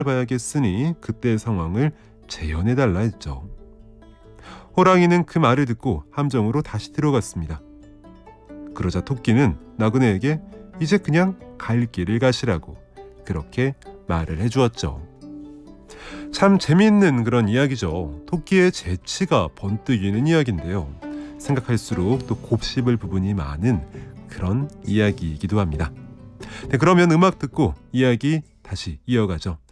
봐야겠으니 그때 상황을 재현해달라 했죠. 호랑이는 그 말을 듣고 함정으로 다시 들어갔습니다. 그러자 토끼는 나그네에게 이제 그냥 갈 길을 가시라고 그렇게 말을 해주었죠. 참 재미있는 그런 이야기죠. 토끼의 재치가 번뜩이는 이야기인데요. 생각할수록 또 곱씹을 부분이 많은 그런 이야기이기도 합니다. 네, 그러면 음악 듣고 이야기 다시 이어가죠.